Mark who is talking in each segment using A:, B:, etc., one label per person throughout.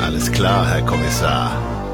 A: Alles klar, herr Kommissar.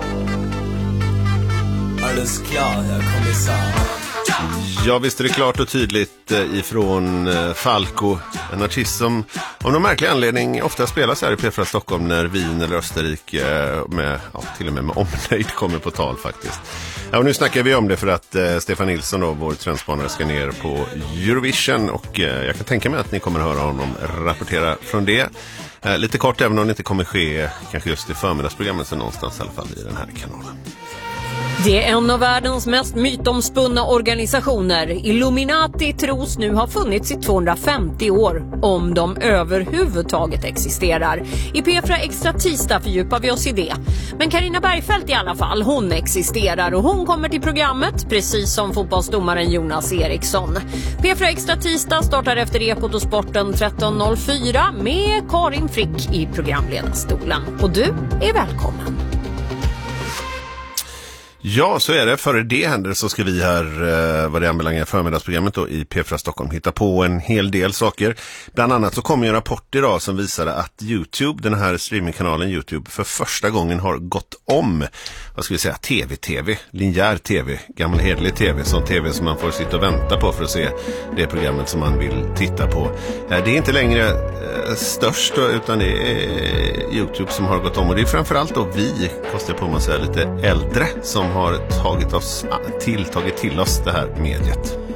B: Alles klar, herr Kommissar.
A: Ja, visst är det klart och tydligt ifrån Falco, en artist som av någon märklig anledning ofta spelas här i P4 Stockholm när Wien eller Österrike till och med omnöjd kommer på tal faktiskt. Ja, och nu snackar vi om det för att Stefan Nilsson, då, vår trendspanare, ska ner på Eurovision och jag kan tänka mig att ni kommer höra honom rapportera från det. Lite kort, även om det inte kommer ske kanske just i förmiddagsprogrammet, så någonstans i alla fall i den här kanalen.
C: Det är en av världens mest mytomspunna organisationer. Illuminati tros nu ha funnits i 250 år, om de överhuvudtaget existerar. I P4 Extra tisdag fördjupar vi oss i det. Men Carina Bergfeldt i alla fall, hon existerar och hon kommer till programmet, precis som fotbollsdomaren Jonas Eriksson. P4 Extra tisdag startar efter Ekot och Sporten 13.04 med Karin Frick i programledarstolen. Och du är välkommen.
A: Ja, så är det. Före det händer så ska vi här, vad det anbelangar förmiddagsprogrammet då, i P4 Stockholm hitta på en hel del saker. Bland annat så kommer en rapport idag som visade att YouTube, den här streamingkanalen YouTube, för första gången har gått om, vad ska vi säga, TV, linjär TV, gammal hederlig TV, sån TV som man får sitta och vänta på för att se det programmet som man vill titta på. Det är inte längre störst då, utan det är YouTube som har gått om, och det är framförallt då vi, kostar på man säga, lite äldre som har tagit till oss det här mediet.